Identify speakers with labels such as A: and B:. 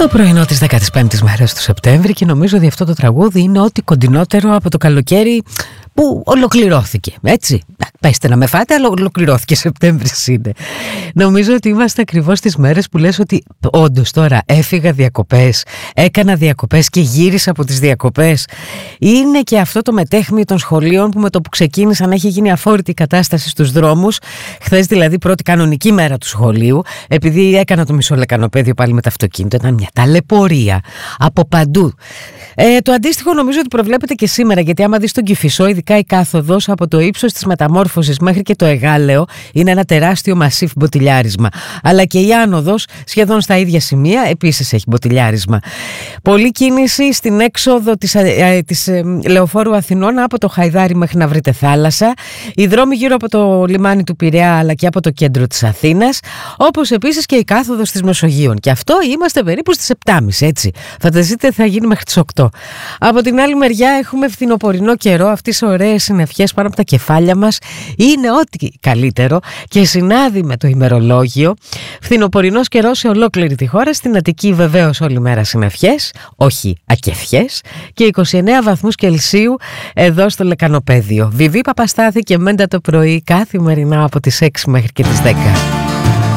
A: Το πρωινό της 15ης μέρας του Σεπτέμβρη και νομίζω ότι αυτό το τραγούδι είναι ό,τι κοντινότερο από το καλοκαίρι που ολοκληρώθηκε, έτσι. Πέστε να με φάτε, αλλά ολοκληρώθηκε, Σεπτέμβρης είναι. Νομίζω ότι είμαστε ακριβώς στις μέρες που λες ότι όντως τώρα έφυγα διακοπές, έκανα διακοπές και γύρισα από τις διακοπές. Είναι και αυτό το μετέχμιο των σχολείων που με το που ξεκίνησαν έχει γίνει αφόρητη η κατάσταση στους δρόμους. Χθες δηλαδή πρώτη κανονική μέρα του σχολείου, επειδή έκανα το μισό λεκανοπέδιο πάλι με το αυτοκίνητο, ήταν μια ταλαιπωρία από παντού. Το αντίστοιχο νομίζω ότι προβλέπεται και σήμερα, γιατί άμα δεις τον Κηφισό, ειδικά η κάθοδος από το ύψος της Μεταμόρφωσης μέχρι και το Εγάλεο είναι ένα τεράστιο μασίφ μποτιλιάρισμα. Αλλά και η άνοδος σχεδόν στα ίδια σημεία επίσης έχει μποτιλιάρισμα. Πολλή κίνηση στην έξοδο της Λεωφόρου Αθηνών από το Χαϊδάρι μέχρι να βρείτε θάλασσα. Οι δρόμοι γύρω από το λιμάνι του Πειραιά αλλά και από το κέντρο της Αθήνας. Όπως επίσης και η κάθοδος της Μεσογείων. Και αυτό είμαστε περίπου στις 7.30, έτσι. Φανταστείτε θα γίνει μέχρι τις 8. Από την άλλη μεριά έχουμε φθινοπορεινό καιρό. Αυτές οι ωραίες συννεφιές πάνω από τα κεφάλια μας είναι ό,τι καλύτερο και συνάδει με το ημερολόγιο. Φθινοπορεινός καιρός σε ολόκληρη τη χώρα. Στην Αττική βεβαίως όλη μέρα συννεφιές, όχι ακεφιές, και 29 βαθμούς Κελσίου εδώ στο Λεκανοπέδιο. Βιβί Παπαστάθη και Μέντα το πρωί καθημερινά από τις 6 μέχρι και τις 10.